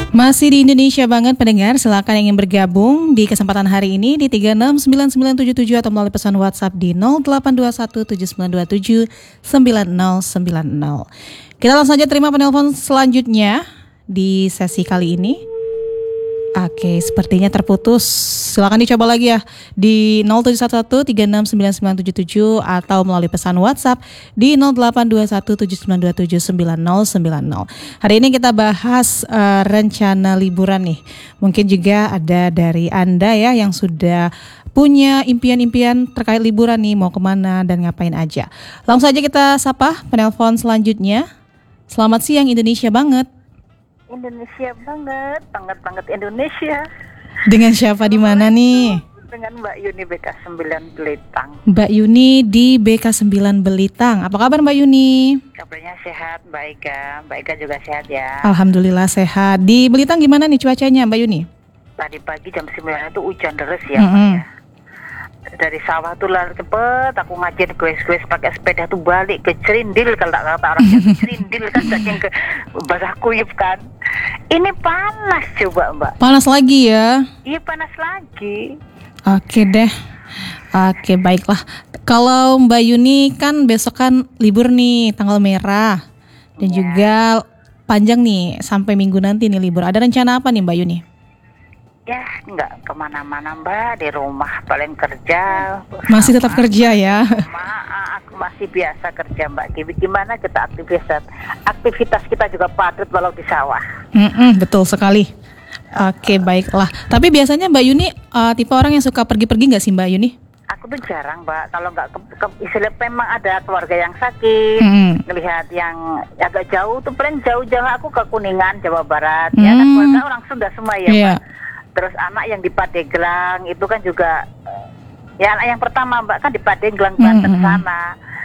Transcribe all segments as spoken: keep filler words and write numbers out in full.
Masih di Indonesia banget pendengar, silakan yang ingin bergabung di kesempatan hari ini di tiga enam sembilan sembilan tujuh tujuh atau melalui pesan WhatsApp di nol delapan dua satu tujuh sembilan dua tujuh sembilan nol sembilan nol. Kita langsung saja terima penelpon selanjutnya di sesi kali ini. Oke, sepertinya terputus. Silakan dicoba lagi ya di nol tujuh satu satu tiga enam sembilan sembilan tujuh tujuh atau melalui pesan WhatsApp di nol delapan dua satu tujuh sembilan dua tujuh sembilan nol sembilan nol. Hari ini kita bahas uh, rencana liburan nih. Mungkin juga ada dari Anda ya yang sudah punya impian-impian terkait liburan nih, mau kemana dan ngapain aja. Langsung saja kita sapa penelpon selanjutnya. Selamat siang Indonesia banget. Indonesia banget, banget banget Indonesia. Dengan siapa di mana nih? Dengan Mbak Yuni B K sembilan Belitang. Mbak Yuni di B K sembilan Belitang. Apa kabar Mbak Yuni? Kabarnya sehat, Mbak Ika. Mbak Ika juga sehat ya. Alhamdulillah sehat. Di Belitang gimana nih cuacanya Mbak Yuni? Tadi pagi jam sembilan itu hujan deras ya, mm-hmm. Mbak ya. Dari sawah tuh lari cepet, aku ngajin gue-gue pakai sepeda tuh balik ke Cerindil, kalau tak kata orang ke Cerindil kan saking ke basah kuyup kan. Ini panas coba Mbak. Panas lagi ya? Iya panas lagi. Oke deh. Oke baiklah. Kalau Mbak Yuni kan besok kan libur nih tanggal merah dan ya. Juga panjang nih sampai minggu nanti nih libur. Ada rencana apa nih Mbak Yuni? Ya nggak kemana-mana Mbak, di rumah paling kerja. Masih tetap kerja ya? Ma, aku masih biasa kerja Mbak. Gimana kita aktivitas aktivitas kita juga padat walau di sawah. Mm-mm, betul sekali. Oke baiklah. Tapi biasanya Mbak Yuni uh, tipe orang yang suka pergi-pergi nggak sih Mbak Yuni? Aku tuh jarang Mbak. Kalau nggak ke, ke, istilah memang ada keluarga yang sakit, mm. ngelihat yang agak jauh tuh paling jauh-jauh aku ke Kuningan Jawa Barat. Mm. Ya kan keluarga orang Sunda semua ya yeah. Mbak. Terus anak yang di Padeglang itu kan juga, ya anak yang pertama Mbak kan di Padeglang Banten mm-hmm. sana.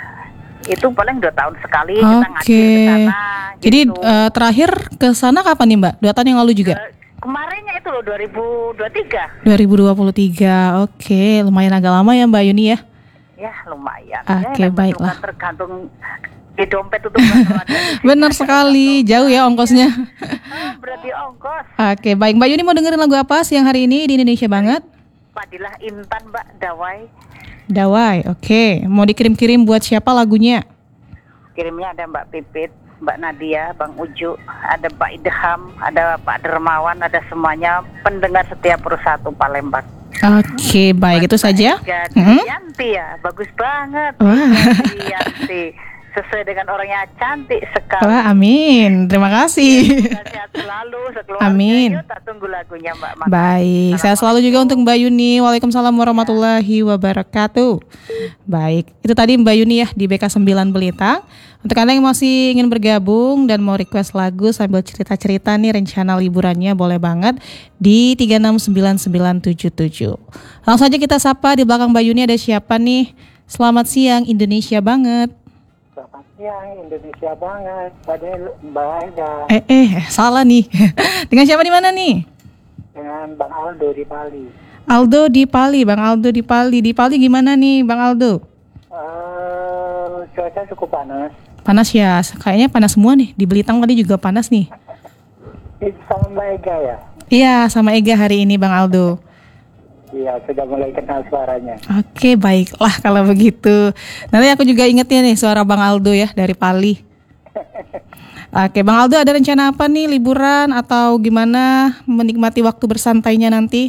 Itu paling dua tahun sekali okay. kita ngaji ke sana. Jadi gitu. uh, terakhir ke sana kapan nih Mbak? Dua tahun yang lalu juga? Uh, kemarinnya itu loh dua ribu dua puluh tiga. dua ribu dua puluh tiga, oke, okay. Lumayan agak lama ya Mbak Yuni ya? Ya lumayan. Oke okay, ya, baiklah. Tergantung di dompet itu. Benar sekali, jauh ya ongkosnya. Oh, berarti ongkos. Oke, baik. Mbak Yuni mau dengerin lagu apa siang hari ini di Indonesia banget? Fadilah Intan Mbak, Dawai. Dawai, oke. Mau dikirim-kirim buat siapa lagunya? Kirimnya ada Mbak Pipit, Mbak Nadia, Bang Uju, ada Pak Idham, ada Pak Dermawan, ada semuanya pendengar setiap Persatu Palembang. Oke, baik. Itu saja. Hmm? Yanti ya, bagus banget. Wah. Yanti. Sesuai dengan orangnya cantik sekali. Wah, amin. Terima kasih. Ya, sehat selalu, sekeluarga. Amin. Yuk, tak tunggu lagunya Mbak. Makan. Baik, saya selalu juga untuk Mbak Yuni. Waalaikumsalam warahmatullahi wabarakatuh. Baik, itu tadi Mbak Yuni ya di B K sembilan Belitang. Untuk Anda yang masih ingin bergabung dan mau request lagu sambil cerita-cerita nih rencana liburannya, boleh banget di tiga enam sembilan sembilan tujuh tujuh. Langsung aja kita sapa, di belakang Mbak Yuni ada siapa nih? Selamat siang Indonesia banget. Selamat siang Indonesia banget, padahal Mbak Aida. Eh eh salah nih. Dengan siapa di mana nih? Dengan Bang Aldo di Pali. Aldo di Pali, Bang Aldo di Pali. Di Pali gimana nih Bang Aldo? Uh, cuaca cukup panas. Panas ya, kayaknya panas semua nih. Di Belitang tadi juga panas nih. Itu sama Mbak Ega ya? Iya, sama Ega hari ini Bang Aldo. Iya, sudah mulai kenal suaranya. Oke, baiklah kalau begitu. Nanti aku juga ingetnya nih suara Bang Aldo ya dari Pali. Oke, Bang Aldo ada rencana apa nih liburan atau gimana menikmati waktu bersantainya nanti?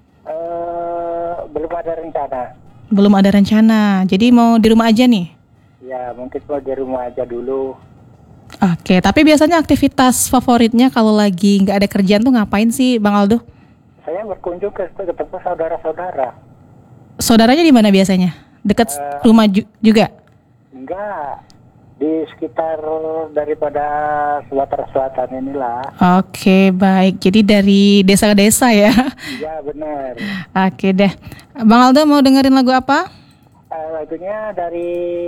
Uh, belum ada rencana. Belum ada rencana, jadi mau di rumah aja nih? Ya, mungkin mau di rumah aja dulu. Oke, tapi biasanya aktivitas favoritnya kalau lagi nggak ada kerjaan tuh ngapain sih Bang Aldo? Saya berkunjung ke ketemu saudara-saudara. Saudaranya di mana biasanya? Dekat uh, rumah ju- juga? Enggak, di sekitar daripada Sumatera Selatan inilah. Oke, baik. Jadi dari desa ke desa ya? Iya, benar. Oke deh. Bang Aldo mau dengerin lagu apa? Uh, lagunya dari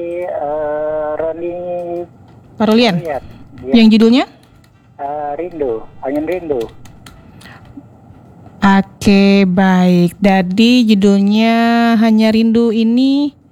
uh, Roni Parulian? Ya. Yang judulnya? Uh, Rindu, Angin Rindu. Oke, baik. Jadi judulnya Hanya Rindu ini